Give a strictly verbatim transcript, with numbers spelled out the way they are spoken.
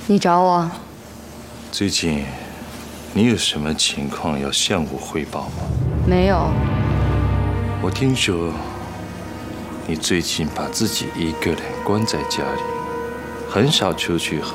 你找我？ 最近你有什么情况要向我汇报吗？ 没有。 我听说你最近把自己一个人关在家里，很少出去喝